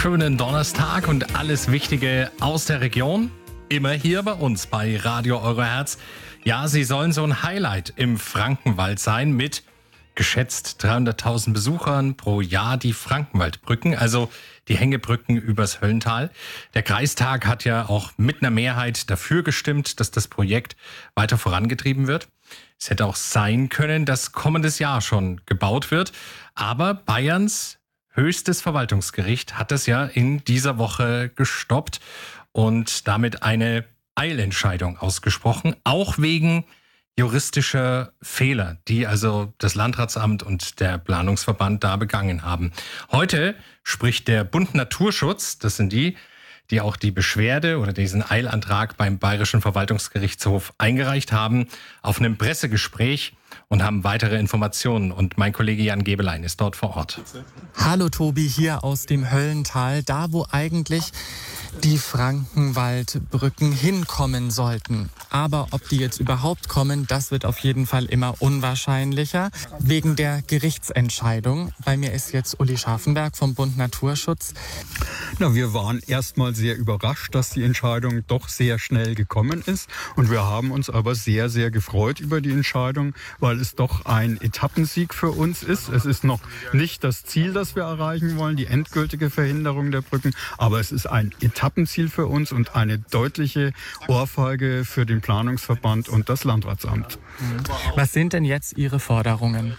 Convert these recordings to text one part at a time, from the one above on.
wunderschönen Donnerstag und alles Wichtige aus der Region. Immer hier bei uns bei Radio Euroherz. Ja, sie sollen so ein Highlight im Frankenwald sein mit geschätzt 300.000 Besuchern pro Jahr, die Frankenwaldbrücken, also die Hängebrücken übers Höllental. Der Kreistag hat ja auch mit einer Mehrheit dafür gestimmt, dass das Projekt weiter vorangetrieben wird. Es hätte auch sein können, dass kommendes Jahr schon gebaut wird, aber Bayerns höchstes Verwaltungsgericht hat es ja in dieser Woche gestoppt und damit eine Eilentscheidung ausgesprochen, auch wegen juristischer Fehler, die also das Landratsamt und der Planungsverband da begangen haben. Heute spricht der Bund Naturschutz, das sind die auch die Beschwerde oder diesen Eilantrag beim Bayerischen Verwaltungsgerichtshof eingereicht haben, auf einem Pressegespräch und haben weitere Informationen. Und mein Kollege Jan Gebelein ist dort vor Ort. Hallo Tobi, hier aus dem Höllental, da wo eigentlich die Frankenwaldbrücken hinkommen sollten. Aber ob die jetzt überhaupt kommen, das wird auf jeden Fall immer unwahrscheinlicher, wegen der Gerichtsentscheidung. Bei mir ist jetzt Uli Scharfenberg vom Bund Naturschutz. Na, wir waren erstmal sehr überrascht, dass die Entscheidung doch sehr schnell gekommen ist. Und wir haben uns aber sehr, sehr gefreut über die Entscheidung, weil es doch ein Etappensieg für uns ist. Es ist noch nicht das Ziel, das wir erreichen wollen, die endgültige Verhinderung der Brücken, aber es ist ein Etappenziel für uns und eine deutliche Ohrfeige für den Planungsverband und das Landratsamt. Was sind denn jetzt Ihre Forderungen?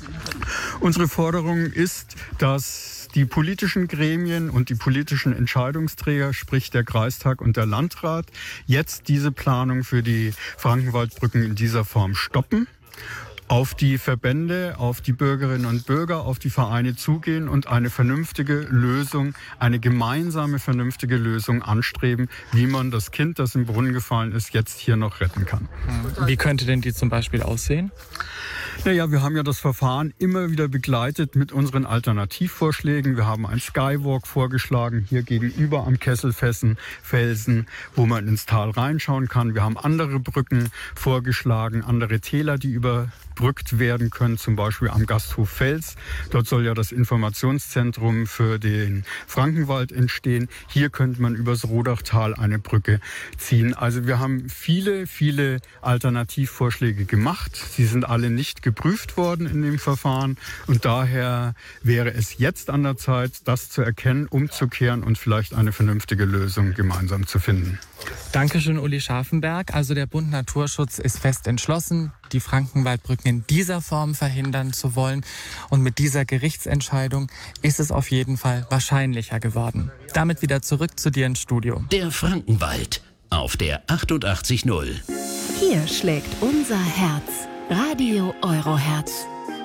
Unsere Forderung ist, dass die politischen Gremien und die politischen Entscheidungsträger, sprich der Kreistag und der Landrat, jetzt diese Planung für die Frankenwaldbrücken in dieser Form stoppen, auf die Verbände, auf die Bürgerinnen und Bürger, auf die Vereine zugehen und eine vernünftige Lösung, eine gemeinsame vernünftige Lösung anstreben, wie man das Kind, das im Brunnen gefallen ist, jetzt hier noch retten kann. Wie könnte denn die zum Beispiel aussehen? Naja, wir haben ja das Verfahren immer wieder begleitet mit unseren Alternativvorschlägen. Wir haben einen Skywalk vorgeschlagen, hier gegenüber am Kesselfelsen, wo man ins Tal reinschauen kann. Wir haben andere Brücken vorgeschlagen, andere Täler, die überbrückt werden können, zum Beispiel am Gasthof Fels. Dort soll ja das Informationszentrum für den Frankenwald entstehen. Hier könnte man übers Rodachtal eine Brücke ziehen. Also wir haben viele, viele Alternativvorschläge gemacht. Sie sind alle nicht geprüft worden in dem Verfahren und daher wäre es jetzt an der Zeit, das zu erkennen, umzukehren und vielleicht eine vernünftige Lösung gemeinsam zu finden. Dankeschön, Uli Scharfenberg. Also der Bund Naturschutz ist fest entschlossen, die Frankenwaldbrücken in dieser Form verhindern zu wollen. Und mit dieser Gerichtsentscheidung ist es auf jeden Fall wahrscheinlicher geworden. Damit wieder zurück zu dir ins Studio. Der Frankenwald auf der 88.0. Hier schlägt unser Herz. Radio Euroherz.